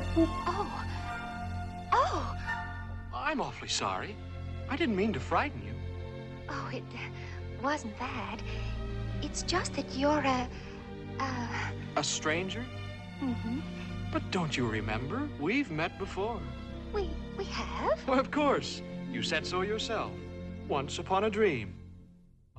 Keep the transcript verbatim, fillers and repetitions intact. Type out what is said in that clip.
Oh. Oh. I'm awfully sorry. I didn't mean to frighten you. Oh, it uh, wasn't that. It's just that you're a... a... A stranger? Mm-hmm. But don't you remember? We've met before. We... we have? Well, of course. You said so yourself. Once upon a dream.